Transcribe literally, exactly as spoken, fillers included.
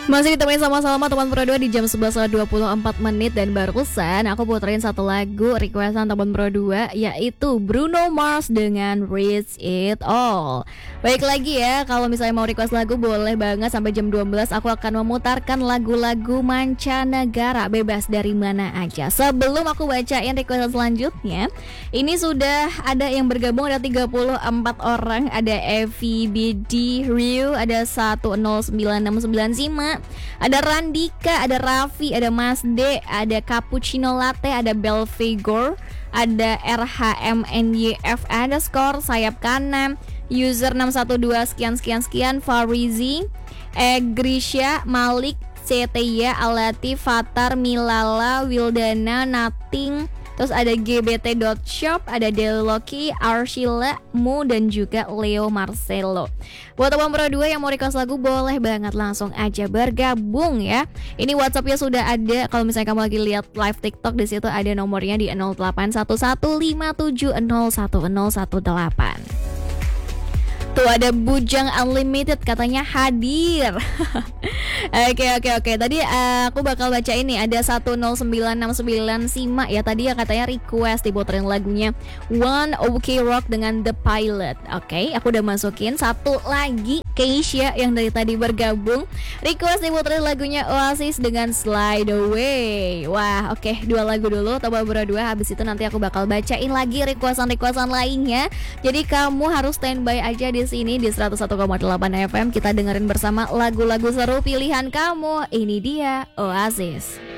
Masih ditemenin sama-sama teman Pro dua di jam sebelas lewat dua puluh empat menit. Dan barusan aku puterin satu lagu requestan teman Pro dua, yaitu Bruno Mars dengan Risk It All. Baik lagi ya, kalau misalnya mau request lagu boleh banget. Sampai jam dua belas aku akan memutarkan lagu-lagu mancanegara, bebas dari mana aja. Sebelum aku bacain requestan selanjutnya, ini sudah ada yang bergabung, ada tiga puluh empat orang. Ada Evi B D Ryu, ada satu nol sembilan enam sembilan Zima, ada Randika, ada Raffi, ada Mas D, ada Cappuccino Latte, ada Belvigor, ada R H M N Y F underscore sayap kanan, user enam satu dua sekian sekian sekian, Farizi, eh, Grisha, Malik, Setia, Alati, Fatar, Milala, Wildana, Nating. Terus ada G B T dot shop, ada Deloki, Arshila, Mu, dan juga Leo Marcelo. Buat teman Pro dua yang mau request lagu boleh banget langsung aja bergabung ya. Ini WhatsAppnya sudah ada. Kalau misalnya kamu lagi lihat live TikTok, di situ ada nomornya di nol delapan satu satu lima tujuh nol satu nol satu delapan. Tuh ada Bujang Unlimited katanya hadir. Oke oke oke. Tadi uh, aku bakal baca ini. Ada satu nol sembilan enam sembilan Sima ya. Tadi ya katanya request diputerin lagunya One OK Rock dengan The Pilot. Oke, aku udah masukin. Satu lagi Keisha yang dari tadi bergabung, request diputerin lagunya Oasis dengan Slide Away. Wah oke, dua lagu dulu Toba Bura dua. Habis itu nanti aku bakal bacain lagi requestan-requestan lainnya. Jadi kamu harus standby aja di sini di seratus satu koma delapan F M. Kita dengerin bersama lagu-lagu seru pilihan kamu. Ini dia Oasis.